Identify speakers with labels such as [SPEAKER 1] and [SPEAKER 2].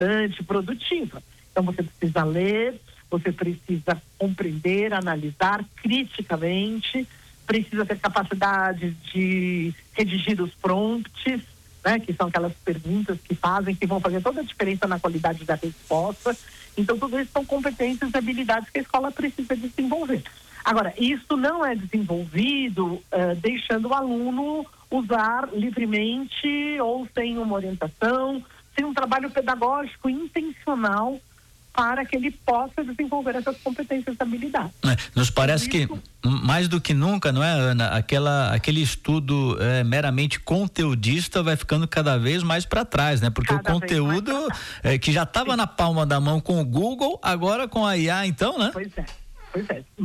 [SPEAKER 1] bastante produtiva. Então você precisa ler, você precisa compreender, analisar criticamente, precisa ter capacidade de redigir os prompts, né, que são aquelas perguntas que vão fazer toda a diferença na qualidade da resposta. Então, tudo isso são competências e habilidades que a escola precisa desenvolver. Agora, isso não é desenvolvido deixando o aluno usar livremente ou sem uma orientação, sem um trabalho pedagógico intencional para que ele possa desenvolver essas competências e habilidades.
[SPEAKER 2] Nos parece que mais do que nunca, não é, Ana? Aquele estudo meramente conteudista vai ficando cada vez mais para trás, né? Porque o conteúdo que já estava na palma da mão com o Google, agora com a IA, então, né?
[SPEAKER 1] Pois é.